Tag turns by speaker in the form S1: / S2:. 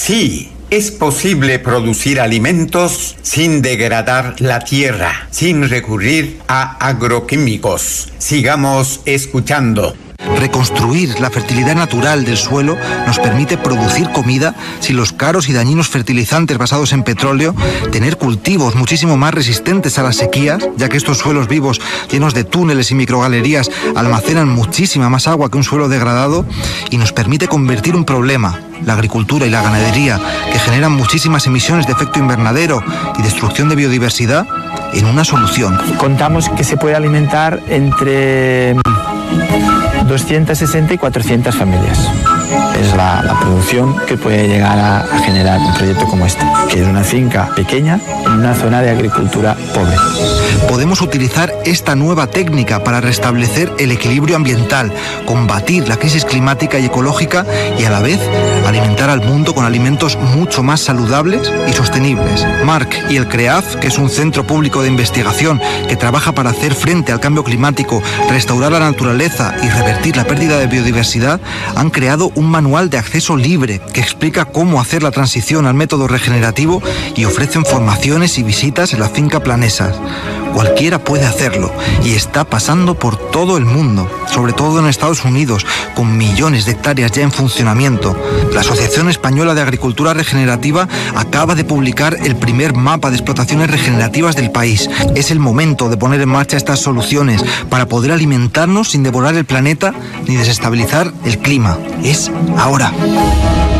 S1: Sí, es posible producir alimentos sin degradar la tierra, sin recurrir a agroquímicos. Sigamos escuchando.
S2: Reconstruir la fertilidad natural del suelo nos permite producir comida sin los caros y dañinos fertilizantes basados en petróleo, tener cultivos muchísimo más resistentes a las sequías, ya que estos suelos vivos llenos de túneles y microgalerías almacenan muchísima más agua que un suelo degradado, y nos permite convertir un problema, la agricultura y la ganadería, que generan muchísimas emisiones de efecto invernadero y destrucción de biodiversidad, en una solución.
S3: Contamos que se puede alimentar entre 260 y 400 familias. Es la producción que puede llegar a generar un proyecto como este, que es una finca pequeña en una zona de agricultura pobre.
S2: Podemos utilizar esta nueva técnica para restablecer el equilibrio ambiental, combatir la crisis climática y ecológica y a la vez alimentar al mundo con alimentos mucho más saludables y sostenibles. Marc y el CREAF, que es un centro público de investigación que trabaja para hacer frente al cambio climático, restaurar la naturaleza y revertir la pérdida de biodiversidad, han creado un manual de acceso libre que explica cómo hacer la transición al método regenerativo y ofrecen formaciones y visitas en la finca Planesas. Cualquiera puede hacerlo y está pasando por todo el mundo, sobre todo en Estados Unidos, con millones de hectáreas ya en funcionamiento. La Asociación Española de Agricultura Regenerativa acaba de publicar el primer mapa de explotaciones regenerativas del país. Es el momento de poner en marcha estas soluciones para poder alimentarnos sin devorar el planeta ni desestabilizar el clima. Es ahora.